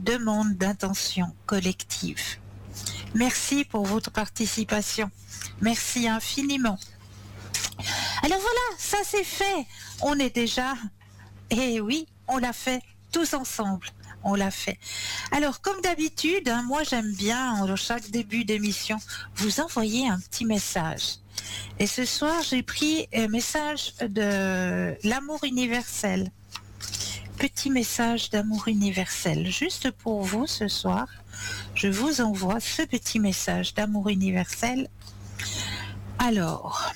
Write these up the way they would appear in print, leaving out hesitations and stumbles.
demande d'intention collective. Merci pour votre participation. Merci infiniment. Alors voilà, ça c'est fait. On est déjà... Eh oui, on l'a fait tous ensemble. On l'a fait. Alors, comme d'habitude, moi j'aime bien, dans chaque début d'émission, vous envoyer un petit message. Et ce soir, j'ai pris un message de l'amour universel. Petit message d'amour universel. Juste pour vous ce soir, je vous envoie ce petit message d'amour universel. Alors,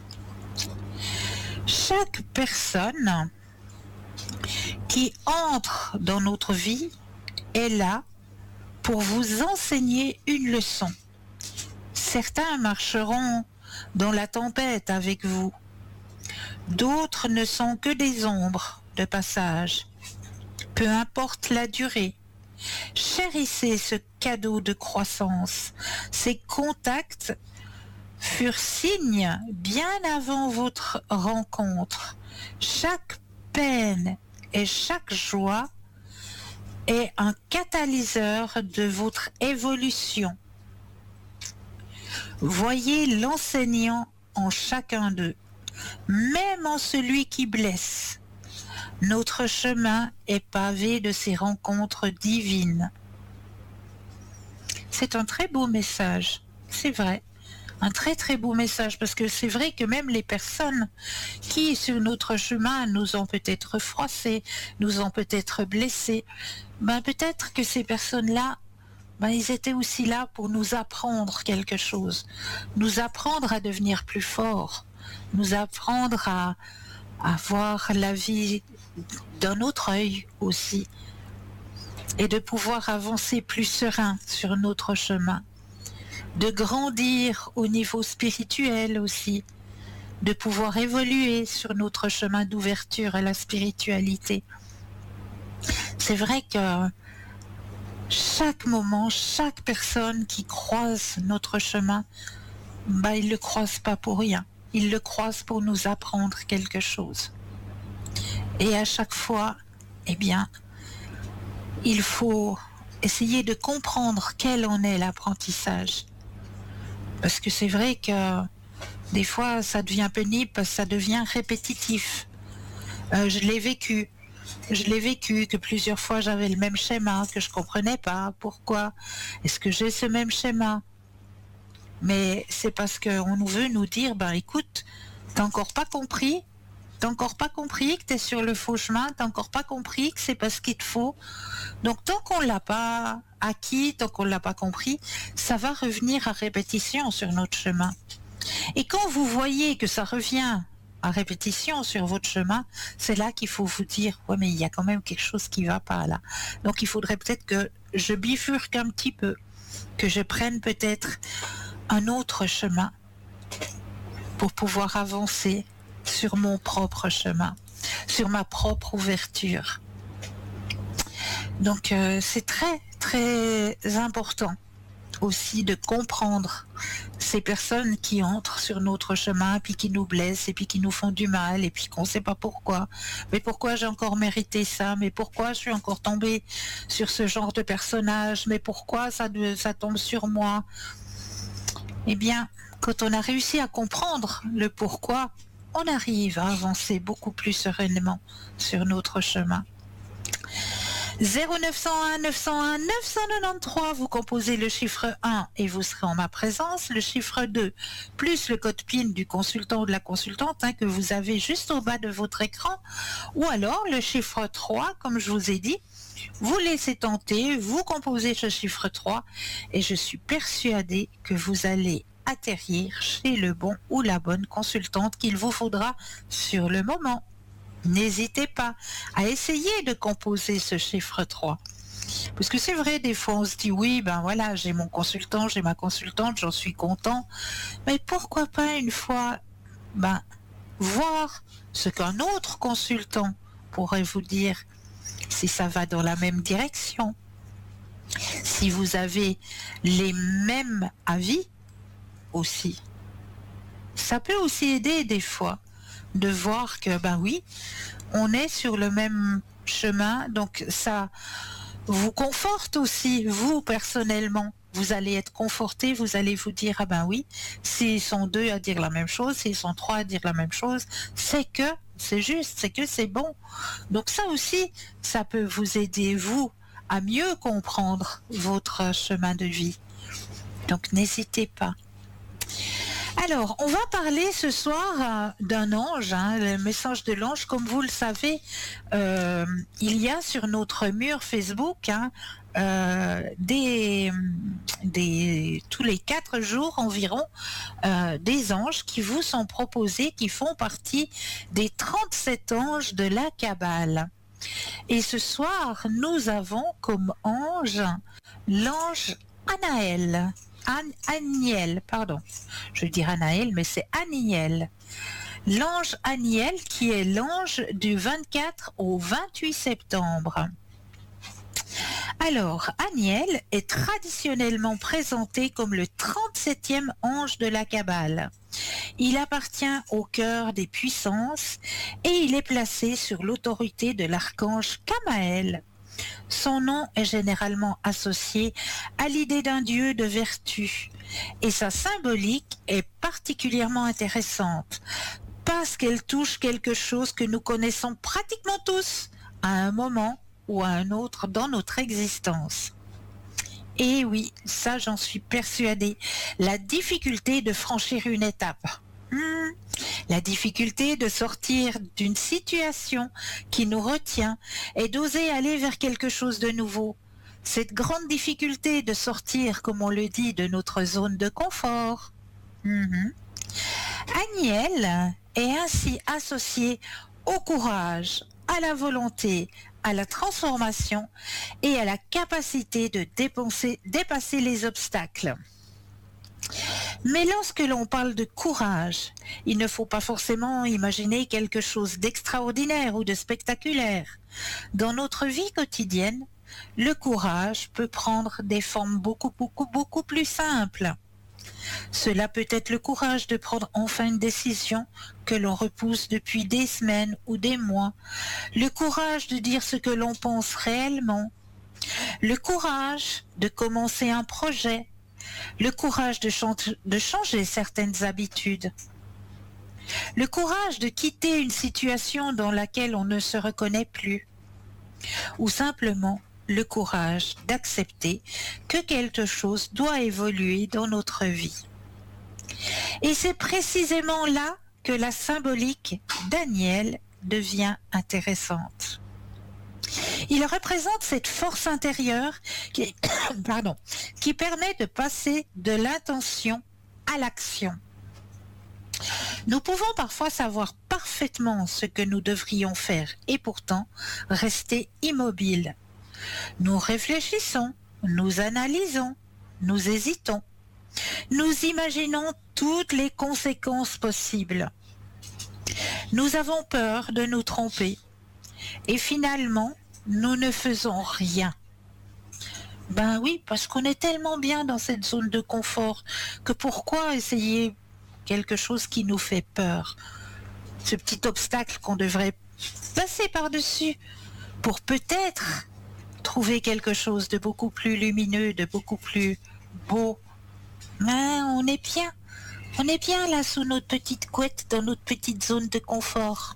chaque personne qui entre dans notre vie est là pour vous enseigner une leçon. Certains marcheront dans la tempête avec vous. D'autres ne sont que des ombres de passage. Peu importe la durée, chérissez ce cadeau de croissance. Ces contacts furent signes bien avant votre rencontre. Chaque peine et chaque joie est un catalyseur de votre évolution. Voyez l'enseignant en chacun d'eux, même en celui qui blesse. Notre chemin est pavé de ces rencontres divines. C'est un très beau message, c'est vrai. Un très très beau message, parce que c'est vrai que même les personnes qui sur notre chemin nous ont peut-être froissés, nous ont peut-être blessés, peut-être que ces personnes-là, ils étaient aussi là pour nous apprendre quelque chose, nous apprendre à devenir plus forts, nous apprendre à voir la vie d'un autre œil aussi, et de pouvoir avancer plus serein sur notre chemin, de grandir au niveau spirituel aussi, de pouvoir évoluer sur notre chemin d'ouverture à la spiritualité. C'est vrai que chaque moment, chaque personne qui croise notre chemin, il ne le croise pas pour rien. Il le croise pour nous apprendre quelque chose. Et à chaque fois, il faut essayer de comprendre quel en est l'apprentissage. Parce que c'est vrai que des fois, ça devient pénible, parce que ça devient répétitif. Je l'ai vécu, que plusieurs fois j'avais le même schéma, que je ne comprenais pas. Pourquoi est-ce que j'ai ce même schéma? Mais c'est parce qu'on nous veut nous dire, écoute, t'as encore pas compris que t'es sur le faux chemin, t'as encore pas compris que c'est pas ce qu'il te faut. Donc tant qu'on l'a pas acquis, tant qu'on l'a pas compris, ça va revenir à répétition sur notre chemin. Et quand vous voyez que ça revient à répétition sur votre chemin, c'est là qu'il faut vous dire, ouais, mais il y a quand même quelque chose qui va pas là. Donc il faudrait peut-être que je bifurque un petit peu, que je prenne peut-être un autre chemin pour pouvoir avancer sur mon propre chemin, sur ma propre ouverture. Donc c'est très très important aussi de comprendre ces personnes qui entrent sur notre chemin, puis qui nous blessent, et puis qui nous font du mal, et puis qu'on ne sait pas pourquoi. Mais pourquoi j'ai encore mérité ça? Mais pourquoi je suis encore tombée sur ce genre de personnage? Mais pourquoi ça tombe sur moi? Quand on a réussi à comprendre le pourquoi, on arrive à avancer beaucoup plus sereinement sur notre chemin. 0901 901 993, vous composez le chiffre 1 et vous serez en ma présence, le chiffre 2 plus le code PIN du consultant ou de la consultante que vous avez juste au bas de votre écran, ou alors le chiffre 3 comme je vous ai dit, vous laissez tenter, vous composez ce chiffre 3 et je suis persuadée que vous allez atterrir chez le bon ou la bonne consultante qu'il vous faudra sur le moment. N'hésitez pas à essayer de composer ce chiffre 3. Parce que c'est vrai, des fois on se dit oui, voilà, j'ai mon consultant, j'ai ma consultante, j'en suis content. Mais pourquoi pas une fois voir ce qu'un autre consultant pourrait vous dire, si ça va dans la même direction, si vous avez les mêmes avis aussi. Ça peut aussi aider des fois de voir que oui, on est sur le même chemin, donc ça vous conforte aussi, vous personnellement. Vous allez être conforté, vous allez vous dire, ah ben oui, s'ils sont deux à dire la même chose, s'ils sont trois à dire la même chose, c'est juste, c'est que c'est bon. Donc ça aussi, ça peut vous aider, vous, à mieux comprendre votre chemin de vie. Donc n'hésitez pas. Alors, on va parler ce soir d'un ange, le message de l'ange. Comme vous le savez, il y a sur notre mur Facebook tous les 4 jours environ des anges qui vous sont proposés, qui font partie des 37 anges de la Kabbale. Et ce soir, nous avons comme ange l'ange Anaël. Aniel, pardon. Je veux dire Anaël, mais c'est Aniel. L'ange Aniel qui est l'ange du 24 au 28 septembre. Alors, Aniel est traditionnellement présenté comme le 37e ange de la Kabbale. Il appartient au cœur des puissances et il est placé sur l'autorité de l'archange Kamaël. Son nom est généralement associé à l'idée d'un dieu de vertu et sa symbolique est particulièrement intéressante parce qu'elle touche quelque chose que nous connaissons pratiquement tous à un moment ou à un autre dans notre existence. Et oui, ça j'en suis persuadée, la difficulté de franchir une étape. La difficulté de sortir d'une situation qui nous retient et d'oser aller vers quelque chose de nouveau. Cette grande difficulté de sortir, comme on le dit, de notre zone de confort. Aniel est ainsi associé au courage, à la volonté, à la transformation et à la capacité de dépasser les obstacles. Mais lorsque l'on parle de courage, il ne faut pas forcément imaginer quelque chose d'extraordinaire ou de spectaculaire. Dans notre vie quotidienne, le courage peut prendre des formes beaucoup plus simples. Cela peut être le courage de prendre enfin une décision que l'on repousse depuis des semaines ou des mois, le courage de dire ce que l'on pense réellement, le courage de commencer un projet, le courage de changer certaines habitudes, le courage de quitter une situation dans laquelle on ne se reconnaît plus, ou simplement le courage d'accepter que quelque chose doit évoluer dans notre vie. Et c'est précisément là que la symbolique d'Aniel devient intéressante. Il représente cette force intérieure qui permet de passer de l'intention à l'action. Nous pouvons parfois savoir parfaitement ce que nous devrions faire et pourtant rester immobiles. Nous réfléchissons, nous analysons, nous hésitons. Nous imaginons toutes les conséquences possibles. Nous avons peur de nous tromper et finalement, nous ne faisons rien. Ben oui, parce qu'on est tellement bien dans cette zone de confort que pourquoi essayer quelque chose qui nous fait peur? Ce petit obstacle qu'on devrait passer par-dessus pour peut-être trouver quelque chose de beaucoup plus lumineux, de beaucoup plus beau. Mais on est bien là sous notre petite couette, dans notre petite zone de confort.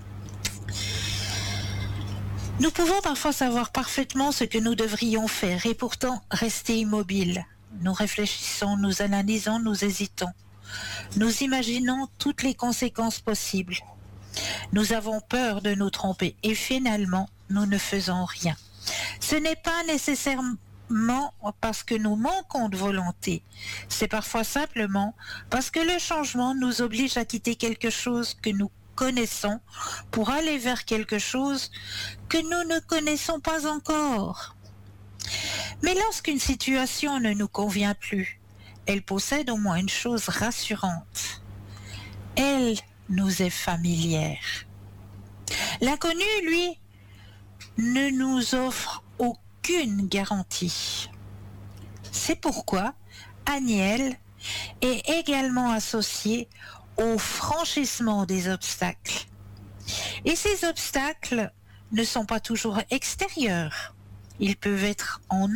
Nous pouvons parfois savoir parfaitement ce que nous devrions faire et pourtant rester immobiles. Nous réfléchissons, nous analysons, nous hésitons. Nous imaginons toutes les conséquences possibles. Nous avons peur de nous tromper et finalement, nous ne faisons rien. Ce n'est pas nécessairement parce que nous manquons de volonté. C'est parfois simplement parce que le changement nous oblige à quitter quelque chose que nous connaissons pour aller vers quelque chose que nous ne connaissons pas encore. Mais lorsqu'une situation ne nous convient plus, elle possède au moins une chose rassurante. Elle nous est familière. L'inconnu, lui, ne nous offre aucune garantie. C'est pourquoi Aniel est également associé au franchissement des obstacles. Et ces obstacles ne sont pas toujours extérieurs. ils peuvent être en